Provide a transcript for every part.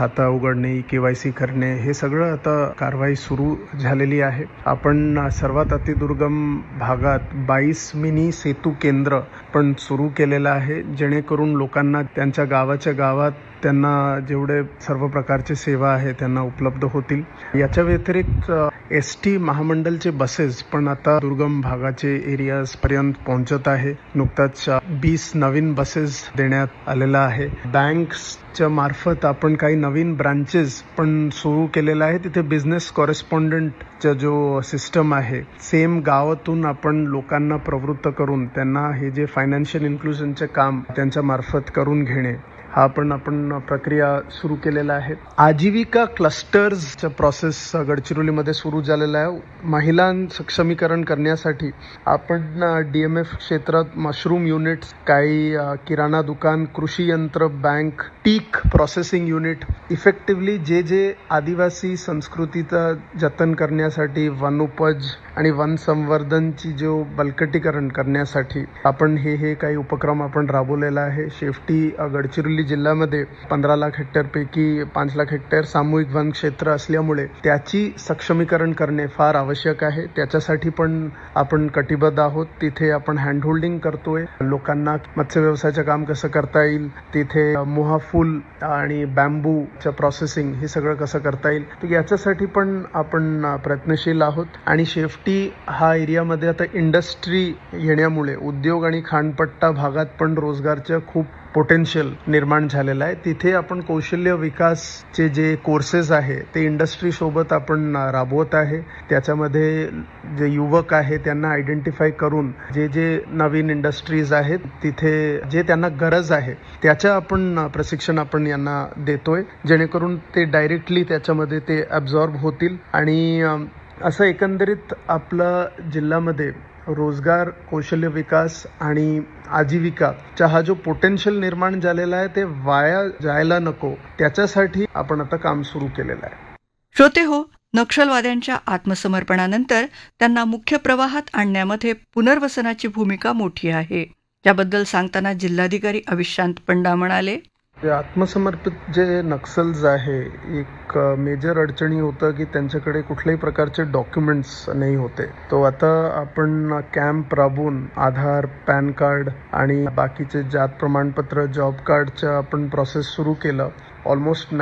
खातं उघडणे, KYC करणे, हे सगळं आता कारवाई सुरू झालेली आहे. आपण सर्वात अतिदुर्गम भागात 22 मिनी सेतू केंद्र पण सुरू केलेलं आहे, जेणेकरून लोकांना त्यांच्या गावाच्या गावात त्यांना जेवढे सर्व प्रकारचे सेवा आहे त्यांना उपलब्ध होतील. याच्या व्यतिरिक्त ST महामंडलचे बसेस पण आता दुर्गम भागाचे एरियाज पर्यंत पोहोचत आहे. नुकताच 20 नवीन बसेस देण्यात आलेला आहे. बँक्सच्या मार्फत आपण काही नवीन ब्रांचेस पण सुरू केलेला आहे. तिथे बिझनेस कॉरेस्पॉन्डंटचा जो सिस्टम आहे, सेम गावातून आपण लोकांना प्रवृत्त करून त्यांना हे जे फायनान्शियल इन्क्लुजनचे काम त्यांच्या मार्फत करून घेणे, हा आपण प्रक्रिया सुरू केलेला आहे. आजीविका क्लस्टर्सचा प्रोसेस गडचिरोलीमध्ये सुरू झालेला आहे. महिला सक्षमीकरण करण्यासाठी आपण DMF क्षेत्रात मशरूम युनिट्स, काही किराणा दुकान, कृषी यंत्र बँक, टीक प्रोसेसिंग युनिट, इफेक्टिव्हली जे आदिवासी संस्कृतीचं जतन करण्यासाठी, वनोपज आणि वन संवर्धनची जो बळकटीकरण करण्यासाठी आपण हे काही उपक्रम आपण राबवलेला आहे. शेवटी गडचिरोली जिल्ह्यामध्ये 15 लाख हेक्टरपैकी 5 लाख हेक्टर सामूहिक वन क्षेत्र असल्यामुळे त्याची सक्षमीकरण करणे फार आवश्यक आहे. त्याच्यासाठी पण आपण कटिबद्ध आहोत. तिथे आपण हँडहोल्डिंग करतोय, लोकांना मत्स्य व्यवसायाचं काम कसं करता येईल, तिथे मोहाफूल आणि बॅम्बूचं प्रोसेसिंग हे सगळं कसं करता येईल, तर याच्यासाठी पण आपण प्रयत्नशील आहोत. आणि शेवटी हा एरियामध्ये आता इंडस्ट्री येण्यामुळे उद्योग आणि खाणपट्टा भागात पण रोजगारचं खूप पोटेन्शियल निर्माण झालेलं आहे. तिथे आपण कौशल्य विकासचे जे कोर्सेस आहे ते इंडस्ट्री सोबत आपण राबवत आहे. त्याच्यामध्ये जे युवक आहे त्यांना आयडेंटिफाय करून जे नवीन इंडस्ट्रीज आहेत तिथे जे त्यांना गरज आहे त्याचं आपण प्रशिक्षण आपण यांना देतोय, जेणेकरून ते डायरेक्टली त्याच्यामध्ये ते ॲब्झॉर्ब होतील. आणि असं एकंदरीत आपला जिल्ह्यामध्ये रोजगार, कौशल्य विकास आणि आजीविकाचा हा जो पोटेन्शियल निर्माण झालेला आहे ते वाया जायला नको, त्याच्यासाठी आपण आता काम सुरू केलेलं आहे. श्रोते हो, नक्षलवाद्यांच्या आत्मसमर्पणानंतर त्यांना मुख्य प्रवाहात आणण्यामध्ये पुनर्वसनाची भूमिका मोठी आहे. याबद्दल सांगताना जिल्हाधिकारी अविशांत पंडा म्हणाले, आत्मसमर्पित जे नक्सल्स आहे, एक मेजर अडचणी होतं की त्यांच्याकडे कुठल्याही प्रकारचे डॉक्युमेंट्स नाही होते. तो आता आपण कॅम्प राबवून आधार, पॅन कार्ड आणि बाकीचे जात प्रमाणपत्र, जॉब कार्डचं आपण प्रोसेस सुरू केलं. ऑलमोस्ट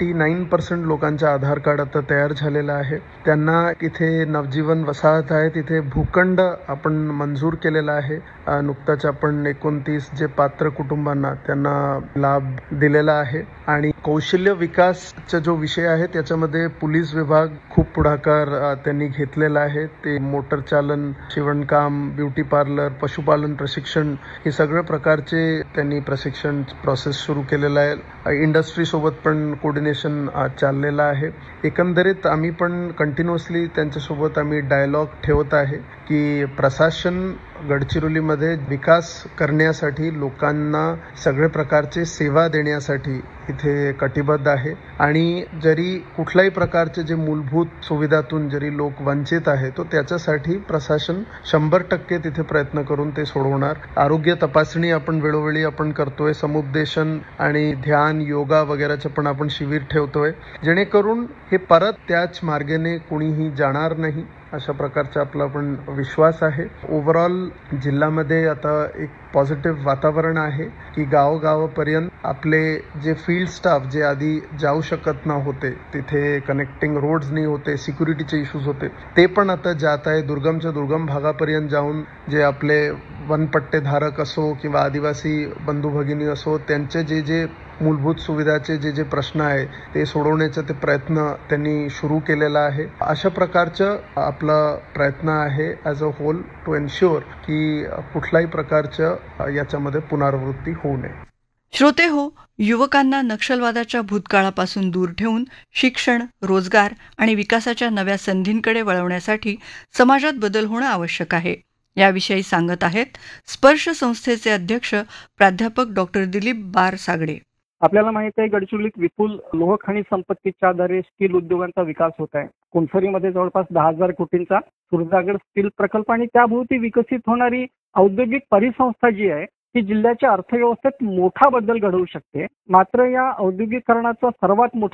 99% लोकांचं आधार कार्ड आता तयार झालेलं आहे. त्यांना तिथे नवजीवन वसाहत आहे, तिथे भूखंड आपण मंजूर केलेला आहे. नुकताच आपण 29 जे पात्र कुटुंबांना त्यांना लाभ दिलेला आहे. आणि कौशल्य विकासचा जो विषय आहे त्याच्यामध्ये पोलीस विभाग खूप पुढाकार त्यांनी घेतलेला आहे. ते मोटर चालन, शिवणकाम, ब्युटी पार्लर, पशुपालन प्रशिक्षण, हे सगळ्या प्रकारचे त्यांनी प्रशिक्षण प्रोसेस सुरू केलेलं आहे. इंडस्ट्री सोबत पण कोऑर्डिनेशन चाललेलं आहे. एकंदरीत आम्ही पण कंटिन्युअसली त्यांच्यासोबत आम्ही डायलॉग ठेवत आहे की प्रशासन गडचिरोलीमध्ये विकास करण्यासाठी, लोकांना सगळे प्रकारचे सेवा देण्यासाठी इथे कटिबद्ध आहे. आणि जरी कुठल्याही प्रकारचे जे मूलभूत सुविधातून जरी लोक वंचित आहे, तो त्याच्यासाठी प्रशासन 100% तिथे प्रयत्न करून ते सोडवणार. आरोग्य तपासणी आपण वेळोवेळी आपण करतोय. समुपदेशन आणि ध्यान, योगा वगैरेचं पण आपण शिबिर ठेवतोय, जेणेकरून हे परत त्याच मार्गाने कोणीही जाणार नाही, अशा प्रकारचा आपला पण विश्वास आहे. ओव्हरऑल जिल्ह्यामध्ये आता एक पॉझिटिव्ह वातावरण आहे की गावोगावापर्यंत आपले जे फील्ड स्टाफ जे आधी जाऊ शकत नव्हते, तिथे कनेक्टिंग रोड्स नाही होते, सिक्युरिटीचे इश्यूज होते, ते पण आता जात आहे. दुर्गमच्या दुर्गम भागापर्यंत जाऊन जे आपले वनपट्टेधारक असो किंवा आदिवासी बंधू भगिनी असो, त्यांचे जे मूलभूत सुविधाचे जे प्रश्न आहे ते सोडवण्याचा ते प्रयत्न त्यांनी सुरू केलेला आहे. अशा प्रकारचं आपला प्रयत्न आहे as a whole to ensure की कुठल्याही प्रकारचं याच्यामध्ये पुनरावृत्ती होऊ नये. श्रोते हो, युवकांना नक्षलवादाच्या भूतकाळापासून दूर ठेवून शिक्षण, रोजगार आणि विकासाच्या नव्या संधींकडे वळवण्यासाठी समाजात बदल होणं आवश्यक आहे. याविषयी सांगत आहेत स्पर्श संस्थेचे अध्यक्ष प्राध्यापक डॉक्टर दिलीप बार सागडे. आपल्याला माहिती आहे, गडचिरोलीत विपुल लोह खनिज संपत्तीच्या आधारे स्टील उद्योगांचा विकास होत आहे. कुणसरीमध्ये जवळपास 10,000 कोटींचा सुरजागड स्टील प्रकल्प आणि त्याभोवती विकसित होणारी औद्योगिक परिसंस्था जी आहे ती जिल्ह्याच्या अर्थव्यवस्थेत मोठा बदल घडवू शकते. मात्र या औद्योगिकरणाचा सर्वात मोठा